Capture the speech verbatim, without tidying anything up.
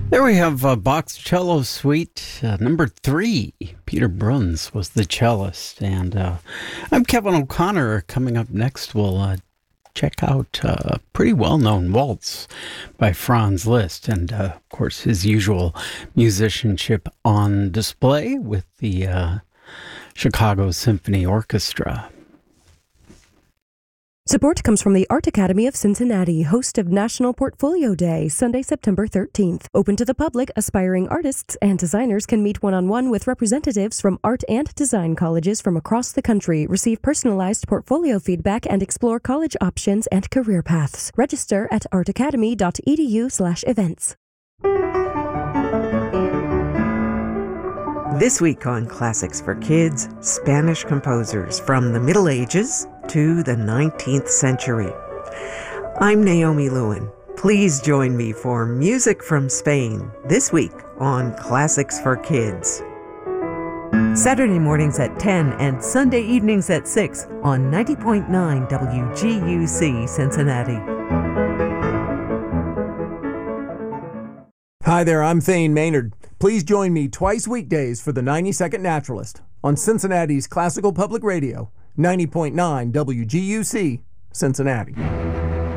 There we have uh, Bach's Cello Suite, uh, number three. Peter Bruns was the cellist. And uh, I'm Kevin O'Connor. Coming up next, we'll uh, check out uh, a pretty well-known waltz by Franz Liszt. And, uh, of course, his usual musicianship on display with the uh, Chicago Symphony Orchestra. Support comes from the Art Academy of Cincinnati, host of National Portfolio Day, Sunday, September thirteenth. Open to the public, aspiring artists and designers can meet one-on-one with representatives from art and design colleges from across the country, receive personalized portfolio feedback, and explore college options and career paths. Register at artacademy.edu slash events. This week on Classics for Kids, Spanish composers from the Middle Ages to the nineteenth century. I'm Naomi Lewin. Please join me for Music from Spain this week on Classics for Kids. Saturday mornings at ten and Sunday evenings at six on ninety point nine W G U C Cincinnati. Hi there, I'm Thane Maynard. Please join me twice weekdays for the ninety-second Naturalist on Cincinnati's Classical Public Radio, ninety point nine W G U C, Cincinnati.